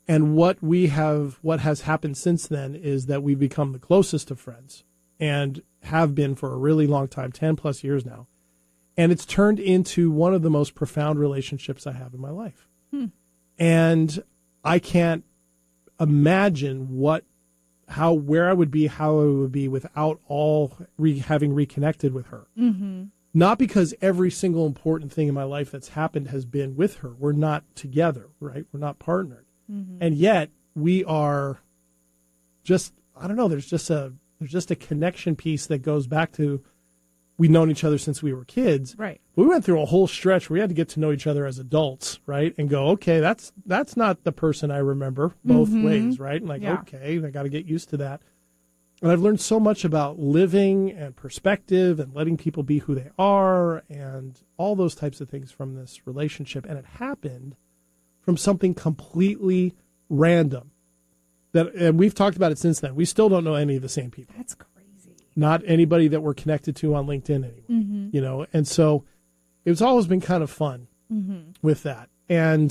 And what has happened since then is that we've become the closest of friends and have been for a really long time, 10 plus years now. And it's turned into one of the most profound relationships I have in my life. And I can't imagine where I would be, how I would be without having reconnected with her. Mm-hmm. Not because every single important thing in my life that's happened has been with her. We're not together, right? We're not partnered. Mm-hmm. And yet we are just, I don't know, there's just a connection piece that goes back to, we've known each other since we were kids. Right. We went through a whole stretch where we had to get to know each other as adults, right? And go, okay, that's not the person I remember both ways, right? And okay, I got to get used to that. And I've learned so much about living and perspective and letting people be who they are and all those types of things from this relationship. And it happened from something completely random. And we've talked about it since then. We still don't know any of the same people. That's crazy. Not anybody that we're connected to on LinkedIn anyway, And so it's always been kind of fun with that. And,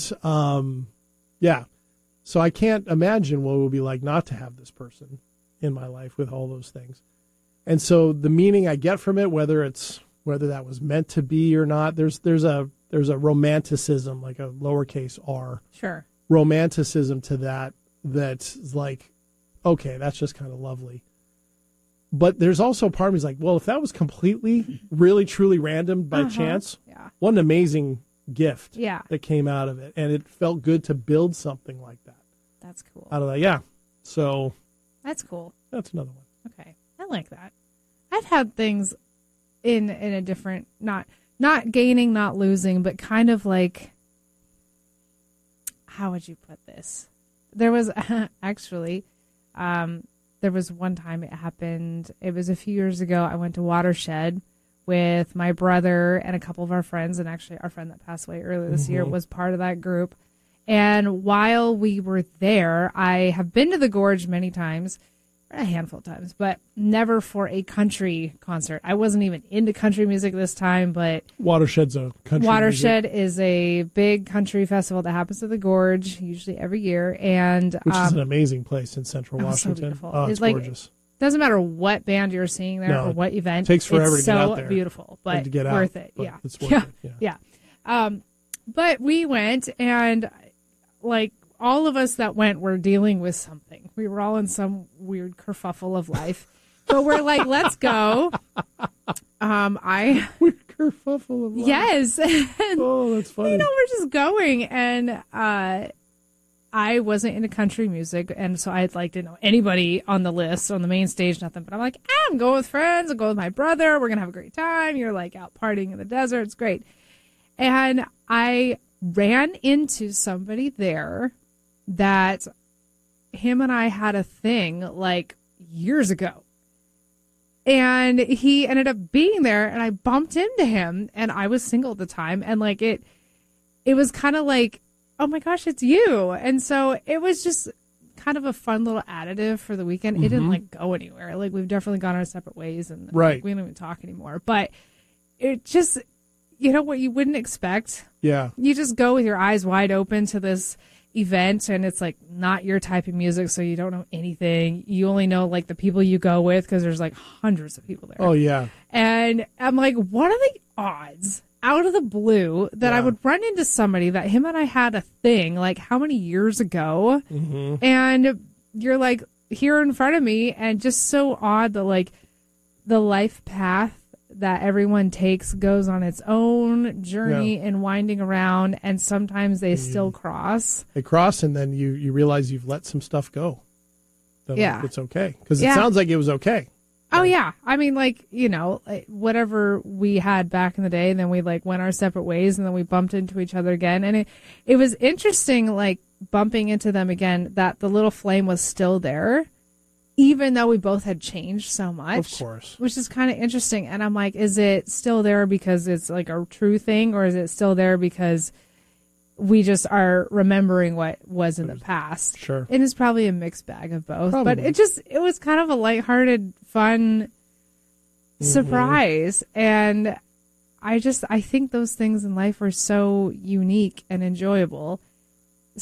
so I can't imagine what it would be like not to have this person in my life with all those things. And so the meaning I get from it, whether that was meant to be or not, there's a romanticism, like a lowercase r. Sure. Romanticism to that's like, okay, that's just kind of lovely. But there's also a part of me is like, well, if that was completely, really, truly random by chance, what an amazing gift that came out of it. And it felt good to build something like that. That's cool. Out of that, So that's cool. That's another one. Okay. I like that. I've had things in a different, not gaining, not losing, but kind of like, how would you put this? There was actually, there was one time it happened. It was a few years ago. I went to Watershed with my brother and a couple of our friends. And actually our friend that passed away earlier this year was part of that group. And while we were there, I have been to the Gorge many times, a handful of times, but never for a country concert. I wasn't even into country music this time, but Watershed's a country Watershed music. is a big country festival that happens at the Gorge, usually every year, and which is an amazing place in Central Washington. So beautiful. Oh, it's like, gorgeous. Doesn't matter what band you're seeing there or what event. It takes forever it's to get out so there. beautiful, but to get worth out, it. but Yeah, it's worth it. Yeah. But we went, and like all of us that went were dealing with something. We were all in some weird kerfuffle of life, but we're like, let's go. Weird kerfuffle of life. Yes. Oh, that's funny. We're just going, and I wasn't into country music, and so I didn't know anybody on the list, on the main stage, nothing. But I'm like, I'm going with friends. I'm going with my brother. We're going to have a great time. You're like out partying in the desert. It's great. And I ran into somebody there that him and I had a thing like years ago. And he ended up being there, and I bumped into him, and I was single at the time. And like it was kind of like, oh my gosh, it's you. And so it was just kind of a fun little additive for the weekend. It didn't go anywhere. Like we've definitely gone our separate ways, and we don't even talk anymore. But it just, what you wouldn't expect. Yeah. You just go with your eyes wide open to this event, and it's like not your type of music, so you don't know anything. You only know like the people you go with, because there's like hundreds of people there. Oh yeah. And I'm like, what are the odds out of the blue that I would run into somebody that him and I had a thing like how many years ago, and you're like here in front of me, and just so odd that like the life path that everyone takes goes on its own journey and winding around, and sometimes they still cross. They cross, and then you realize you've let some stuff go. Then it's okay, because it sounds like it was okay. Oh yeah, I mean, like whatever we had back in the day, and then we like went our separate ways, and then we bumped into each other again, and it was interesting, like bumping into them again. That the little flame was still there, even though we both had changed so much. Of course. Which is kind of interesting. And I'm like, is it still there because it's like a true thing, or is it still there because we just are remembering what was in the past? Sure. And it's probably a mixed bag of both. Probably. But it was kind of a lighthearted, fun surprise. And I think those things in life are so unique and enjoyable.